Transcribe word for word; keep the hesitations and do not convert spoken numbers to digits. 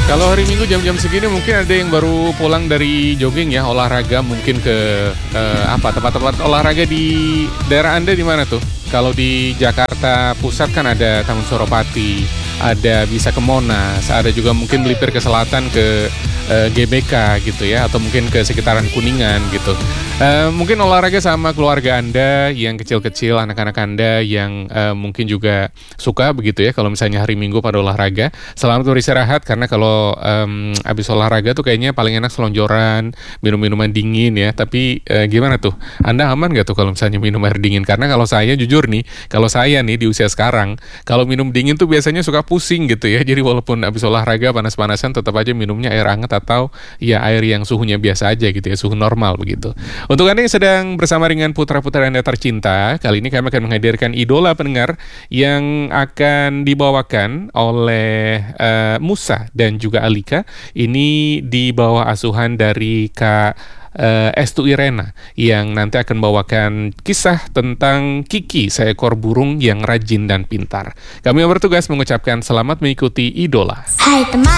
Kalau hari Minggu jam-jam segini mungkin ada yang baru pulang dari jogging ya, olahraga mungkin ke eh, apa tempat-tempat olahraga di daerah Anda di mana tuh? Kalau di Jakarta Pusat kan ada Taman Suropati, ada bisa ke Monas, ada juga mungkin melipir ke selatan ke eh, G B K gitu ya, atau mungkin ke sekitaran Kuningan gitu. Eh, mungkin olahraga sama keluarga Anda yang kecil-kecil, anak-anak Anda yang eh, mungkin juga suka begitu ya kalau misalnya hari Minggu pada olahraga. Selamat beristirahat karena kalau em, habis olahraga tuh kayaknya paling enak selonjoran, minum-minuman dingin ya. Tapi eh, gimana tuh? Anda aman gak tuh kalau misalnya minum air dingin? Karena kalau saya jujur nih, kalau saya nih di usia sekarang, kalau minum dingin tuh biasanya suka pusing gitu ya. Jadi walaupun habis olahraga panas-panasan tetap aja minumnya air hangat atau ya air yang suhunya biasa aja gitu ya, suhu normal begitu. Untuk Anda yang sedang bersama dengan putra-putri Anda tercinta, kali ini kami akan menghadirkan idola pendengar yang akan dibawakan oleh eh, Musa dan juga Alika. Ini di bawah asuhan dari Kak eh, Estu Irena yang nanti akan membawakan kisah tentang Kiki, seekor burung yang rajin dan pintar. Kami bertugas mengucapkan selamat mengikuti idola. Hai teman.